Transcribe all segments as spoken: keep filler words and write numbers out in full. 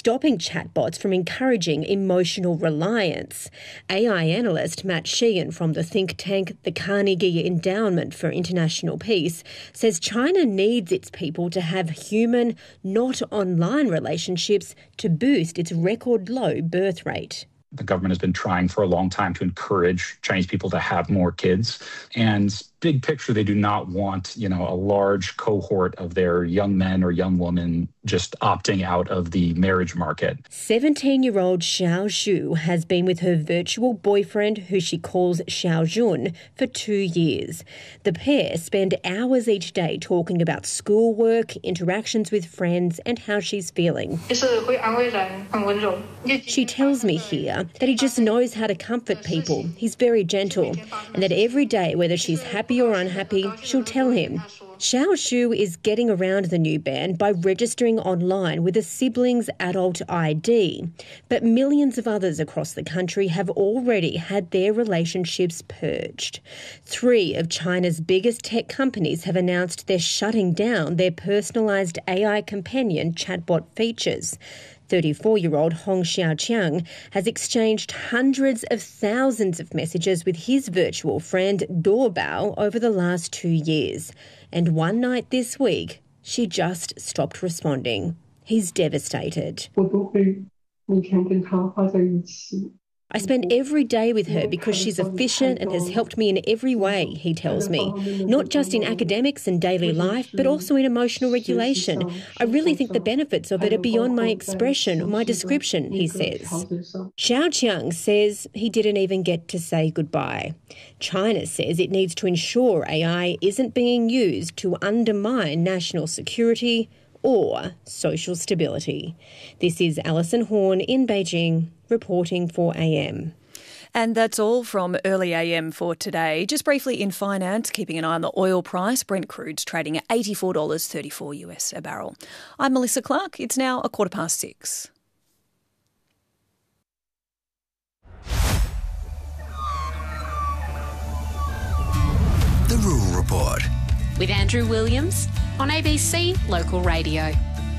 stopping chatbots from encouraging emotional reliance. A I analyst Matt Sheehan from the think tank the Carnegie Endowment for International Peace says China needs its people to have human, not online relationships to boost its record low birth rate. The government has been trying for a long time to encourage Chinese people to have more kids. And big picture, they do not want, you know, a large cohort of their young men or young women just opting out of the marriage market. seventeen-year-old Xiao Zhu has been with her virtual boyfriend, who she calls Xiao Jun, for two years. The pair spend hours each day talking about schoolwork, interactions with friends, and how she's feeling. She tells me here that he just knows how to comfort people. He's very gentle, and that every day, whether she's happy or unhappy, she'll tell him. Xiao Zhu is getting around the new ban by registering online with a sibling's adult I D. But millions of others across the country have already had their relationships purged. Three of China's biggest tech companies have announced they're shutting down their personalised A I companion chatbot features. thirty-four-year-old Hong Xiaoqiang has exchanged hundreds of thousands of messages with his virtual friend Doorbao over the last two years. And one night this week, she just stopped responding. He's devastated. I spend every day with her because she's efficient and has helped me in every way, he tells me. Not just in academics and daily life, but also in emotional regulation. I really think the benefits of it are beyond my expression or my description, he says. Xiaoqiang says he didn't even get to say goodbye. China says it needs to ensure A I isn't being used to undermine national security or social stability. This is Alison Horn in Beijing, reporting for A M. And that's all from Early A M for today. Just briefly in finance, keeping an eye on the oil price. Brent crude's trading at eighty-four dollars thirty-four US a barrel. I'm Melissa Clark. It's now a quarter past six. The Rural Report. With Andrew Williams on A B C Local Radio.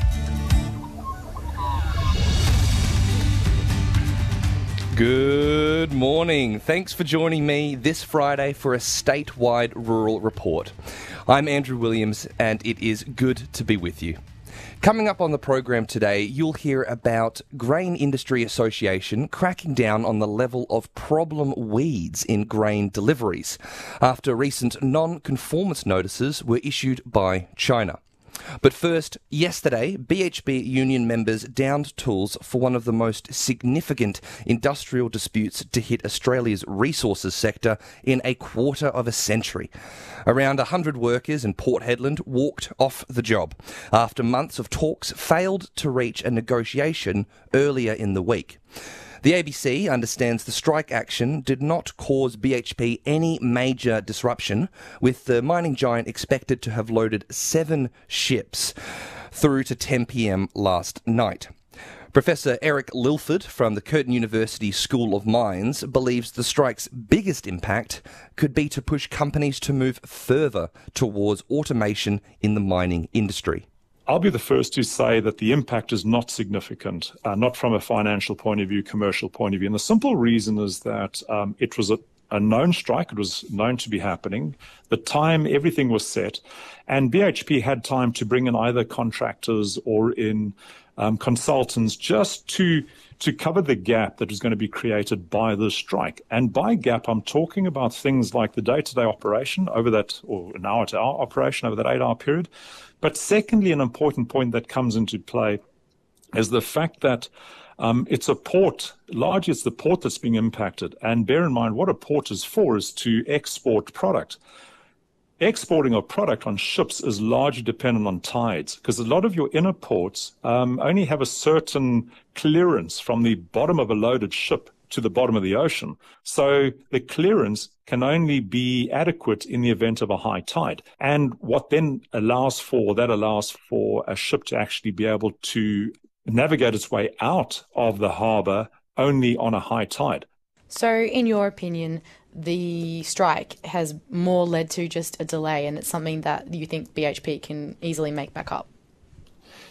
Good morning. Thanks for joining me this Friday for a statewide rural report. I'm Andrew Williams and it is good to be with you. Coming up on the program today, you'll hear about Grain Industry Association cracking down on the level of problem weeds in grain deliveries after recent non-conformance notices were issued by China. But first, yesterday, B H P union members downed tools for one of the most significant industrial disputes to hit Australia's resources sector in a quarter of a century. Around one hundred workers in Port Hedland walked off the job after months of talks failed to reach a negotiation earlier in the week. The A B C understands the strike action did not cause B H P any major disruption, with the mining giant expected to have loaded seven ships through to ten p.m. last night. Professor Eric Lilford from the Curtin University School of Mines believes the strike's biggest impact could be to push companies to move further towards automation in the mining industry. I'll be the first to say that the impact is not significant, uh, not from a financial point of view, commercial point of view. And the simple reason is that um, it was a, a known strike. It was known to be happening. The time, everything was set. And B H P had time to bring in either contractors or in um, consultants just to to cover the gap that was going to be created by the strike. And by gap, I'm talking about things like the day-to-day operation over that, or an hour-to-hour operation over that eight-hour period. But secondly, an important point that comes into play is the fact that um, it's a port, largely it's the port that's being impacted. And bear in mind, what a port is for is to export product. Exporting a product on ships is largely dependent on tides, because a lot of your inner ports um, only have a certain clearance from the bottom of a loaded ship to the bottom of the ocean. So the clearance can only be adequate in the event of a high tide. And what then allows for, that allows for a ship to actually be able to navigate its way out of the harbour only on a high tide. So in your opinion, the strike has more led to just a delay, and it's something that you think B H P can easily make back up?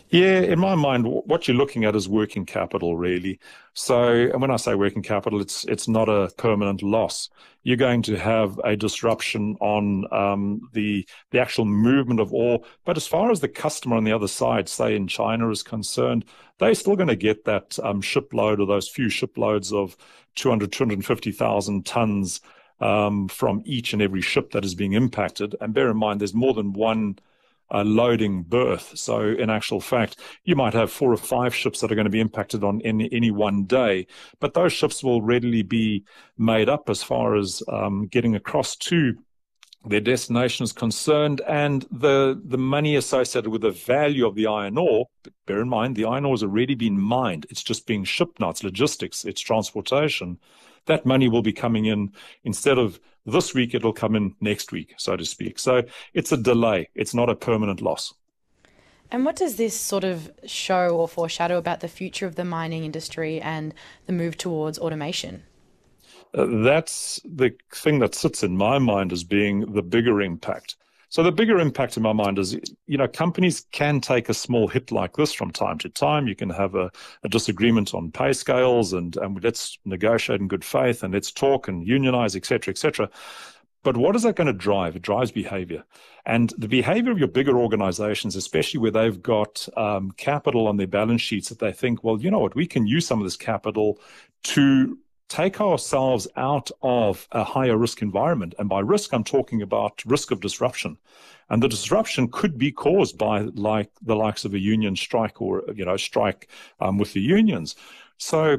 Yeah, in my mind, what you're looking at is working capital, really. So, and when I say working capital, it's it's not a permanent loss. You're going to have a disruption on um, the the actual movement of ore. But as far as the customer on the other side, say in China, is concerned, they're still going to get that um, shipload or those few shiploads of two hundred, two hundred fifty thousand tons um, from each and every ship that is being impacted. And bear in mind, there's more than one Uh, loading berth. So in actual fact, you might have four or five ships that are going to be impacted on any, any one day, but those ships will readily be made up as far as um, getting across to their destination is concerned, and the, the money associated with the value of the iron ore. But bear in mind, the iron ore has already been mined. It's just being shipped now. It's logistics, it's transportation. That money will be coming in instead of this week, it'll come in next week, so to speak. So it's a delay. It's not a permanent loss. And what does this sort of show or foreshadow about the future of the mining industry and the move towards automation? Uh, that's the thing that sits in my mind as being the bigger impact. So the bigger impact in my mind is, you know, companies can take a small hit like this from time to time. You can have a, a disagreement on pay scales and, and let's negotiate in good faith and let's talk and unionize, et cetera, et cetera. But what is that going to drive? It drives behavior. And the behavior of your bigger organizations, especially where they've got um, capital on their balance sheets that they think, well, you know what, we can use some of this capital to take ourselves out of a higher risk environment. And by risk, I'm talking about risk of disruption. And the disruption could be caused by like the likes of a union strike or, you know, strike um, with the unions. So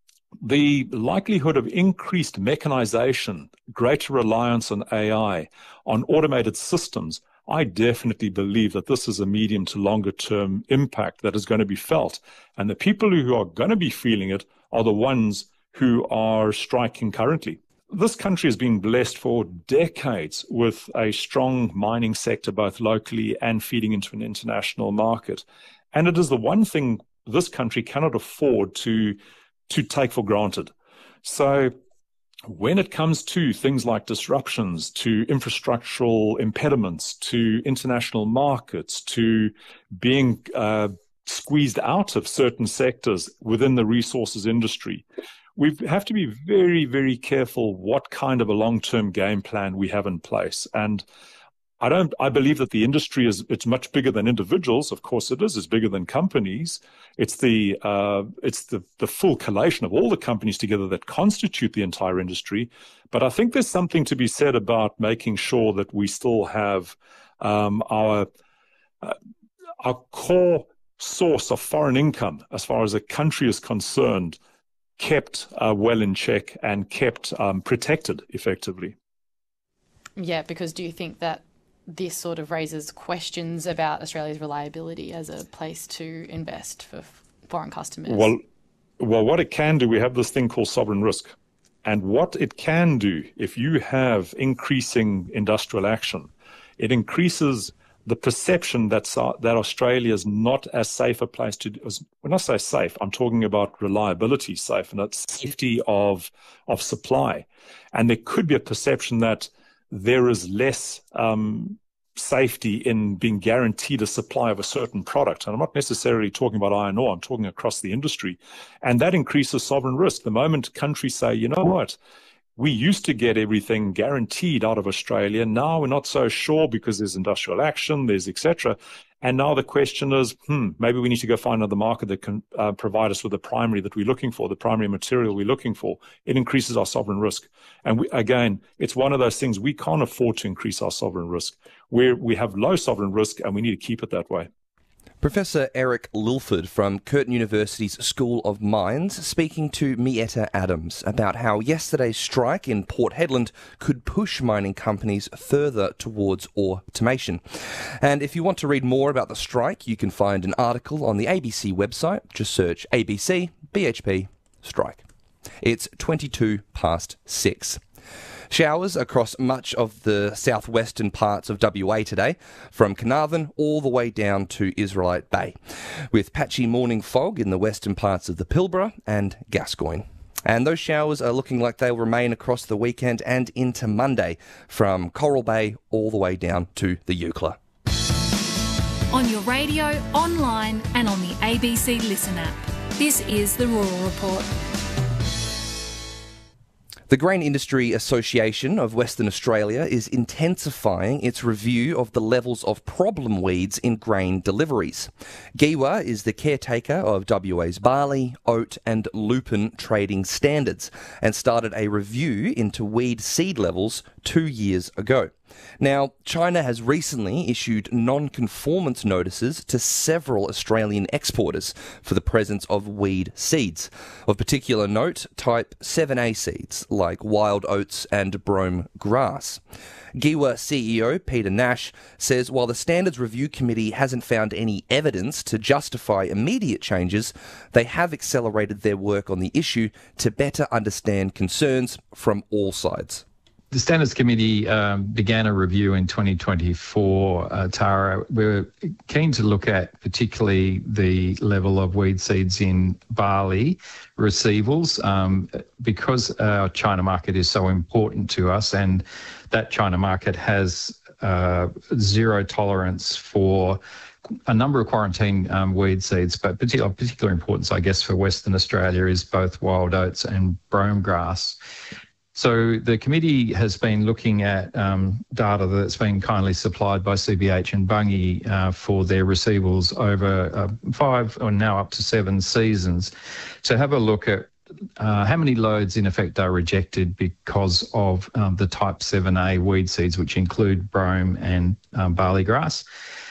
the likelihood of increased mechanization, greater reliance on A I, on automated systems, I definitely believe that this is a medium to longer term impact that is going to be felt. And the people who are going to be feeling it are the ones who are striking currently. This country has been blessed for decades with a strong mining sector, both locally and feeding into an international market. And it is the one thing this country cannot afford to, to take for granted. So when it comes to things like disruptions, to infrastructural impediments, to international markets, to being uh, squeezed out of certain sectors within the resources industry, we have to be very, very careful what kind of a long-term game plan we have in place. And I don't, I believe that the industry is, it's much bigger than individuals. Of course it is. It's bigger than companies. It's the, uh, it's the, the full collation of all the companies together that constitute the entire industry. But I think there's something to be said about making sure that we still have, um, our, uh, our core source of foreign income as far as a country is concerned kept uh, well in check and kept um, protected effectively. Yeah, because do you think that this sort of raises questions about Australia's reliability as a place to invest for foreign customers? Well, well, what it can do, we have this thing called sovereign risk. And what it can do, if you have increasing industrial action, it increases the perception that that Australia is not as safe a place to, as, when I say safe, I'm talking about reliability safe and that's safety of, of supply. And there could be a perception that there is less um, safety in being guaranteed a supply of a certain product. And I'm not necessarily talking about iron ore, I'm talking across the industry. And that increases sovereign risk. The moment countries say, you know what, we used to get everything guaranteed out of Australia. Now we're not so sure because there's industrial action, there's et cetera. And now the question is, hmm, maybe we need to go find another market that can uh, provide us with the primary that we're looking for, the primary material we're looking for. It increases our sovereign risk. And we, again, it's one of those things we can't afford to increase our sovereign risk. We're, we have low sovereign risk and we need to keep it that way. Professor Eric Lilford from Curtin University's School of Mines speaking to Mietta Adams about how yesterday's strike in Port Hedland could push mining companies further towards automation. And if you want to read more about the strike, you can find an article on the A B C website. Just search A B C B H P strike. It's twenty-two past six. Showers across much of the southwestern parts of W A today, from Carnarvon all the way down to Israelite Bay, with patchy morning fog in the western parts of the Pilbara and Gascoyne. And those showers are looking like they'll remain across the weekend and into Monday, from Coral Bay all the way down to the Eucla. on your radio, online and on the A B C Listen app. This is the Rural Report. The Grain Industry Association of Western Australia is intensifying its review of the levels of problem weeds in grain deliveries. GIWA is the caretaker of W A's barley, oat and lupin trading standards and started a review into weed seed levels two years ago. Now, China has recently issued non-conformance notices to several Australian exporters for the presence of weed seeds. Of particular note, type seven A seeds like wild oats and brome grass. GIWA C E O Peter Nash says while the Standards Review Committee hasn't found any evidence to justify immediate changes, they have accelerated their work on the issue to better understand concerns from all sides. The Standards Committee um, began a review in twenty twenty-four, uh, Tara. We're keen to look at particularly the level of weed seeds in barley receivals um, because our China market is so important to us, and that China market has uh, zero tolerance for a number of quarantine um, weed seeds, but particular, particular importance, I guess, for Western Australia is both wild oats and brome grass. So the committee has been looking at um, data that's been kindly supplied by C B H and Bunge uh, for their receivables over uh, five or now up to seven seasons to have a look at uh, how many loads in effect are rejected because of um, the type seven A weed seeds, which include brome and um, barley grass,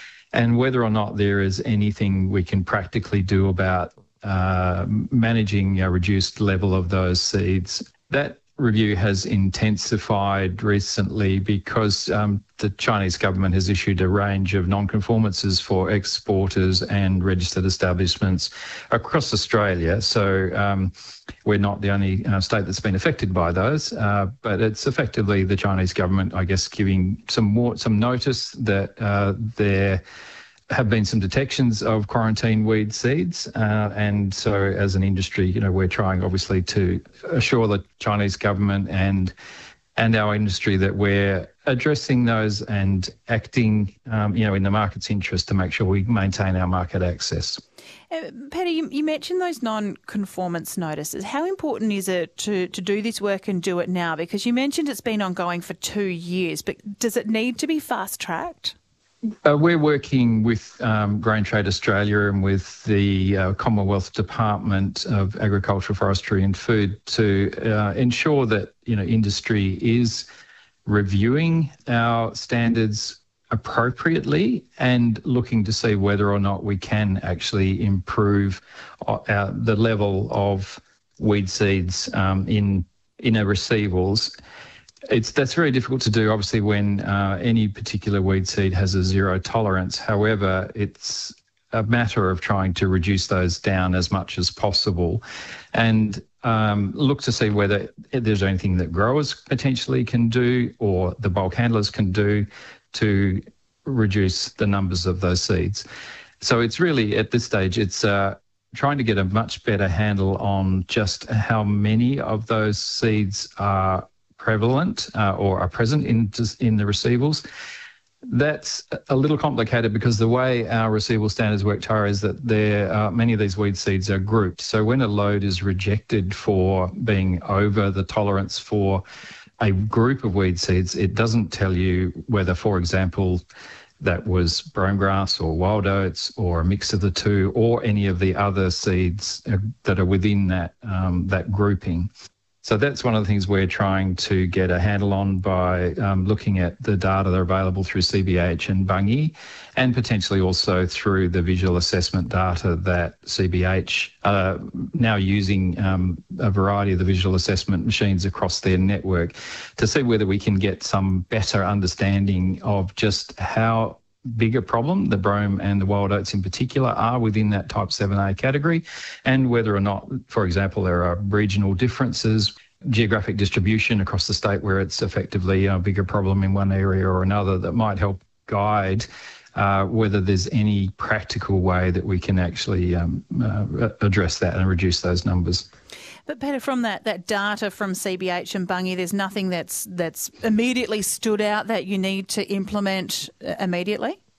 and whether or not there is anything we can practically do about uh, managing a reduced level of those seeds. That review has intensified recently because um, the Chinese government has issued a range of non-conformances for exporters and registered establishments across Australia. So um, we're not the only uh, state that's been affected by those, uh, but it's effectively the Chinese government, I guess, giving some more some notice that uh, they're have been some detections of quarantine weed seeds. Uh, and so as an industry, you know, we're trying obviously to assure the Chinese government and and our industry that we're addressing those and acting, um, you know, in the market's interest to make sure we maintain our market access. Uh, Peter, you, you mentioned those non-conformance notices. How important is it to, to do this work and do it now? Because you mentioned it's been ongoing for two years, but does it need to be fast-tracked? Uh, we're working with um, Grain Trade Australia and with the uh, Commonwealth Department of Agriculture, Forestry and Food to uh, ensure that, you know, industry is reviewing our standards appropriately and looking to see whether or not we can actually improve our, the level of weed seeds um, in in our receivables. It's that's very difficult to do, obviously, when uh, any particular weed seed has a zero tolerance. However, it's a matter of trying to reduce those down as much as possible and um, look to see whether there's anything that growers potentially can do or the bulk handlers can do to reduce the numbers of those seeds. So it's really, at this stage, it's uh, trying to get a much better handle on just how many of those seeds are prevalent uh, or are present in in the receivables. That's a little complicated because the way our receivable standards work, Tara, is that there uh, many of these weed seeds are grouped. So when a load is rejected for being over the tolerance for a group of weed seeds, it doesn't tell you whether, for example, that was brome grass or wild oats or a mix of the two or any of the other seeds that are within that um, that grouping. So that's one of the things we're trying to get a handle on by um, looking at the data that are available through C B H and Bunge and potentially also through the visual assessment data that C B H are now using um, a variety of the visual assessment machines across their network to see whether we can get some better understanding of just how big a problem the brome and the wild oats in particular are within that type seven A category, and whether or not, for example, there are regional differences, geographic distribution across the state where it's effectively a bigger problem in one area or another that might help guide uh, whether there's any practical way that we can actually um, uh, address that and reduce those numbers. But Peter, from that, that data from C B H and Bunge, there's nothing that's that's immediately stood out that you need to implement immediately?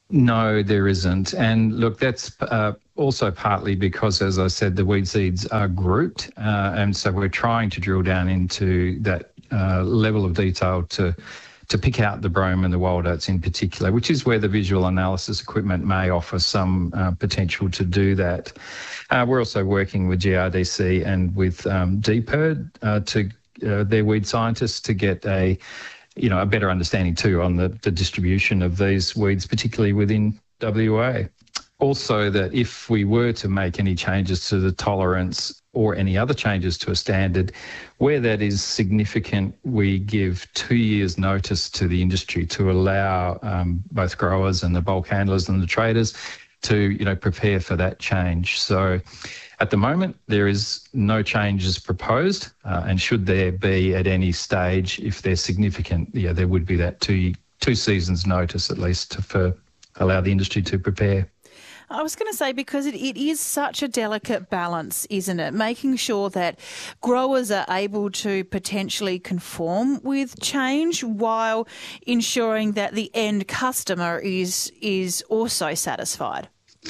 No, there isn't. And look, that's uh, also partly because, as I said, the weed seeds are grouped. Uh, and so we're trying to drill down into that uh, level of detail to to pick out the brome and the wild oats in particular, which is where the visual analysis equipment may offer some uh, potential to do that. Uh, we're also working with G R D C and with um, D P I R D uh, to uh, their weed scientists to get a you know, a better understanding too on the, the distribution of these weeds, particularly within W A. Also, that if we were to make any changes to the tolerance or any other changes to a standard, where that is significant, we give two years notice to the industry to allow um, both growers and the bulk handlers and the traders to, you know, prepare for that change. So at the moment, there is no changes proposed, uh, and should there be at any stage, if they're significant, yeah, there would be that two two seasons notice at least to for, allow the industry to prepare. I was going to say, because it, it is such a delicate balance, isn't it? Making sure that growers are able to potentially conform with change while ensuring that the end customer is is also satisfied.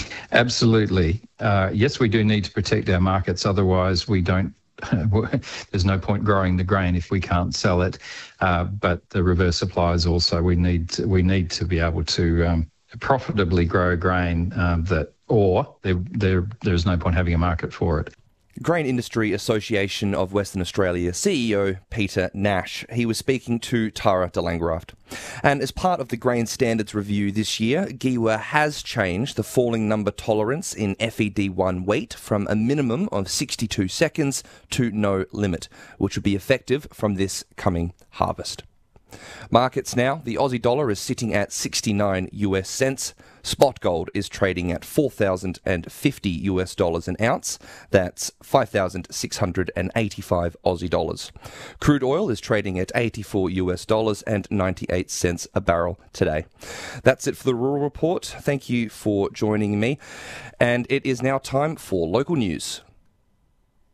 Absolutely. Uh, yes, we do need to protect our markets. Otherwise, we don't. There's no point growing the grain if we can't sell it. Uh, but the reverse applies also. We need to, we need to be able to um, profitably grow grain um, that, or there, there there's no point having a market for it. Grain Industry Association of Western Australia C E O Peter Nash. He was speaking to Tara de Langraft. And as part of the grain standards review this year, G W A has changed the falling number tolerance in F E D one wheat from a minimum of sixty-two seconds to no limit, which will be effective from this coming harvest. Markets now, the Aussie dollar is sitting at sixty-nine US cents. Spot gold is trading at four thousand fifty US dollars an ounce. That's five thousand six hundred eighty-five Aussie dollars. Crude oil is trading at eighty-four US dollars and ninety-eight cents a barrel today. That's it for the Rural Report. Thank you for joining me. And it is now time for local news.